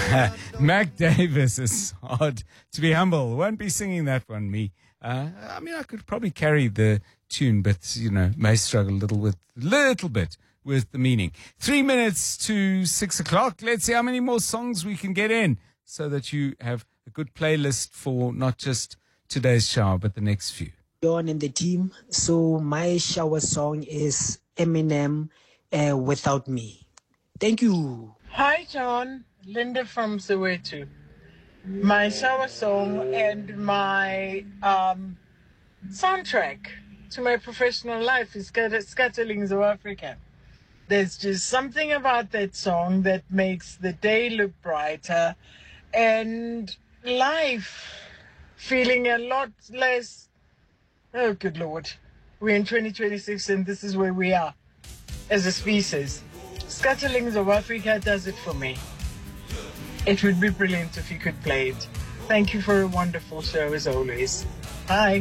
Mac Davis is hard to be humble. Won't be singing that one, me. I could probably carry the tune, but, may struggle a little bit with the meaning. 3 minutes to 6 o'clock. Let's see how many more songs we can get in so that you have a good playlist for not just today's shower, but the next few. John and the team. So my shower song is Eminem, Without Me. Thank you. Hi, John. Linda from Soweto. My shower song and my soundtrack to my professional life is Scatterlings of Africa. There's just something about that song that makes the day look brighter and life feeling a lot less. Oh, good Lord. We're in 2026 and this is where we are as a species. Scatterlings of Africa does it for me. It would be brilliant if you could play it. Thank you for a wonderful show as always. Bye.